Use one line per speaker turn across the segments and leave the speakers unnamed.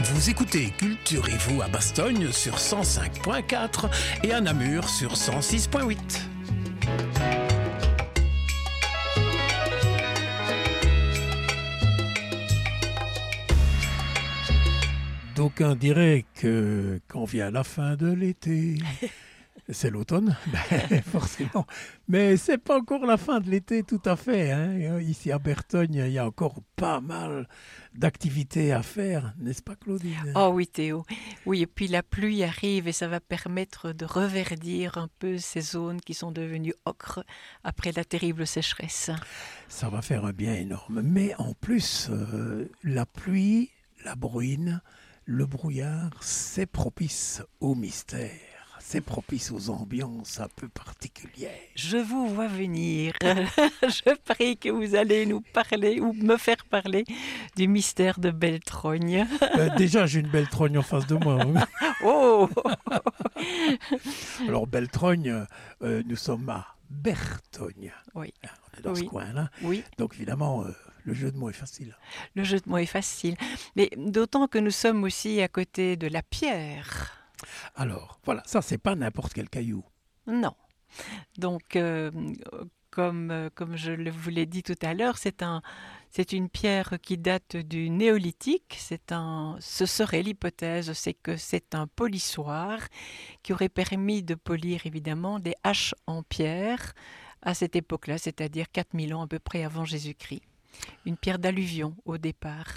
Vous écoutez Culturez-vous à Bastogne sur 105.4 et à Namur sur 106.8. D'aucuns diraient que quand vient la fin de l'été, c'est l'automne, forcément. Mais c'est pas encore la fin de l'été tout à fait. Hein. Ici à Bertogne, il y a encore pas mal d'activités à faire, n'est-ce pas Claudine?
Oh oui Théo, oui et puis la pluie arrive et ça va permettre de reverdir un peu ces zones qui sont devenues ocre après la terrible sécheresse.
Ça va faire un bien énorme. Mais en plus, la pluie, la bruine, le brouillard, c'est propice au mystère. C'est propice aux ambiances un peu particulières.
Je vous vois venir. Je prie que vous allez nous parler ou me faire parler du mystère de Belletrogne.
Déjà, j'ai une belle trogne en face de moi.
Oh.
Alors, Belletrogne, nous sommes à Bertogne.
Oui.
On est dans ce coin-là.
Oui.
Donc, évidemment, le jeu de mots est facile.
Le jeu de mots est facile. Mais d'autant que nous sommes aussi à côté de la pierre.
Alors, voilà, ça, c'est pas n'importe quel caillou.
Non. Donc, comme vous l'ai dit tout à l'heure, c'est une pierre qui date du néolithique. Ce serait l'hypothèse, c'est que c'est un polissoir qui aurait permis de polir évidemment des haches en pierre à cette époque-là, c'est-à-dire 4000 ans à peu près avant Jésus-Christ. Une pierre d'alluvion au départ.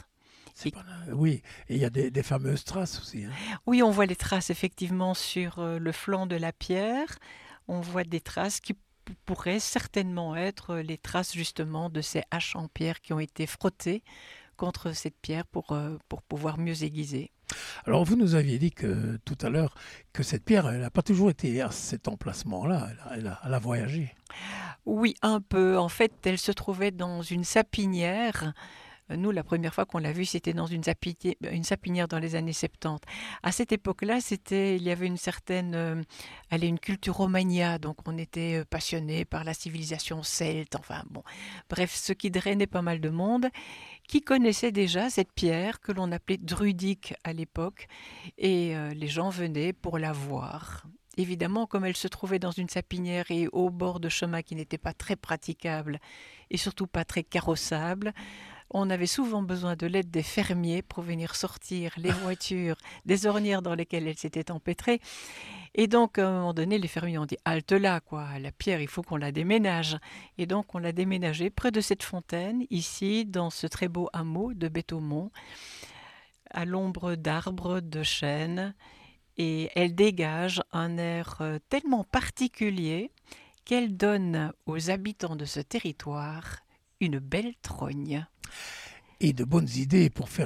Oui, et il y a des fameuses traces aussi. Hein.
Oui, on voit les traces effectivement sur le flanc de la pierre. On voit des traces qui pourraient certainement être les traces justement de ces haches en pierre qui ont été frottées contre cette pierre pour pouvoir mieux aiguiser.
Alors vous nous aviez dit tout à l'heure que cette pierre, elle n'a pas toujours été à cet emplacement-là, elle a voyagé.
Oui, un peu. En fait, elle se trouvait dans une sapinière. Nous, la première fois qu'on l'a vue, c'était dans une sapinière dans les années 70. À cette époque-là, il y avait une certaine, une culturomania, donc on était passionnés par la civilisation celte, enfin bon, bref, ce qui drainait pas mal de monde, qui connaissait déjà cette pierre que l'on appelait druidique à l'époque, et les gens venaient pour la voir. Évidemment, comme elle se trouvait dans une sapinière et au bord de chemins qui n'étaient pas très praticables et surtout pas très carrossables, on avait souvent besoin de l'aide des fermiers pour venir sortir les voitures des ornières dans lesquelles elles s'étaient empêtrées. Et donc, à un moment donné, les fermiers ont dit « Halte là, quoi, la pierre, il faut qu'on la déménage ». Et donc, on l'a déménagée près de cette fontaine, ici, dans ce très beau hameau de Bétaumont, à l'ombre d'arbres, de chênes. Et elle dégage un air tellement particulier qu'elle donne aux habitants de ce territoire une belle trogne.
Et de bonnes idées pour faire